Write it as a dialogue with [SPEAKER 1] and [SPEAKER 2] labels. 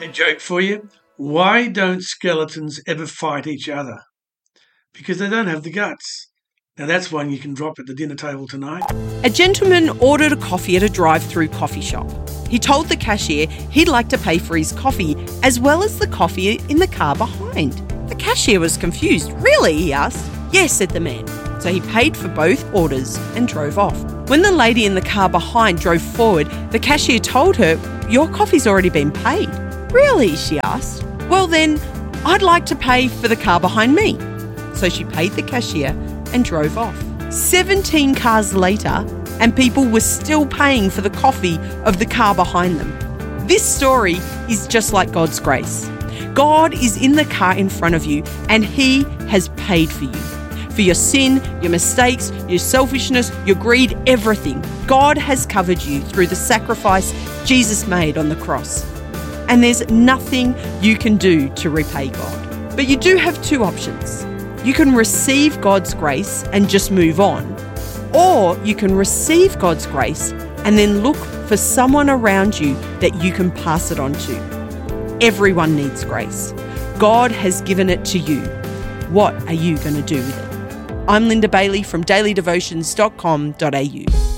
[SPEAKER 1] A joke for you. Why don't skeletons ever fight each other? Because they don't have the guts. Now that's one you can drop at the dinner table tonight.
[SPEAKER 2] A gentleman ordered a coffee at a drive-through coffee shop. He told the cashier he'd like to pay for his coffee as well as the coffee in the car behind. The cashier was confused. "Really?" he asked. "Yes," said the man. So he paid for both orders and drove off. When the lady in the car behind drove forward, the cashier told her, "Your coffee's already been paid." "Really?" she asked. "Well then, I'd like to pay for the car behind me." So she paid the cashier and drove off. 17 cars later, and people were still paying for the coffee of the car behind them. This story is just like God's grace. God is in the car in front of you, and He has paid for you. For your sin, your mistakes, your selfishness, your greed, everything. God has covered you through the sacrifice Jesus made on the cross. And there's nothing you can do to repay God. But you do have two options. You can receive God's grace and just move on, or you can receive God's grace and then look for someone around you that you can pass it on to. Everyone needs grace. God has given it to you. What are you going to do with it? I'm Linda Bailey from dailydevotions.com.au.